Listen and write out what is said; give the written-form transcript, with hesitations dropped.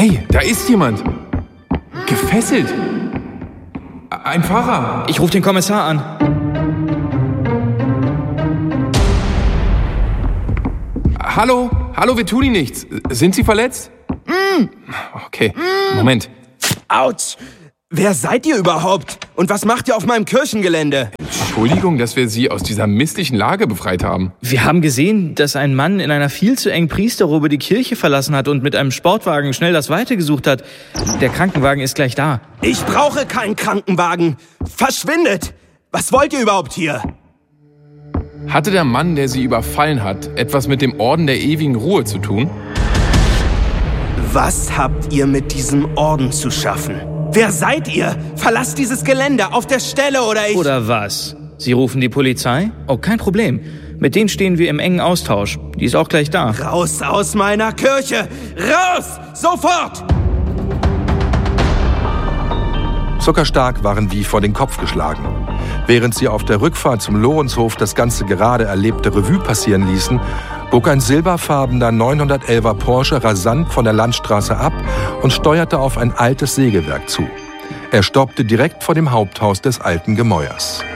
Hey, da ist jemand. Gefesselt. Ein Fahrer. Ich rufe den Kommissar an. Hallo, wir tun Ihnen nichts. Sind Sie verletzt? Okay, Moment. Autsch! Wer seid ihr überhaupt? Und was macht ihr auf meinem Kirchengelände? Entschuldigung, dass wir Sie aus dieser misslichen Lage befreit haben. Wir haben gesehen, dass ein Mann in einer viel zu engen Priesterrobe die Kirche verlassen hat und mit einem Sportwagen schnell das Weite gesucht hat. Der Krankenwagen ist gleich da. Ich brauche keinen Krankenwagen. Verschwindet! Was wollt ihr überhaupt hier? Hatte der Mann, der Sie überfallen hat, etwas mit dem Orden der ewigen Ruhe zu tun? Was habt ihr mit diesem Orden zu schaffen? Wer seid ihr? Verlasst dieses Gelände auf der Stelle oder ich... Oder was? Sie rufen die Polizei? Oh, kein Problem. Mit denen stehen wir im engen Austausch. Die ist auch gleich da. Raus aus meiner Kirche! Raus! Sofort! Zuckerstark waren wie vor den Kopf geschlagen. Während sie auf der Rückfahrt zum Lorenzhof das ganze gerade erlebte Revue passieren ließen, bog ein silberfarbener 911er Porsche rasant von der Landstraße ab und steuerte auf ein altes Sägewerk zu. Er stoppte direkt vor dem Haupthaus des alten Gemäuers.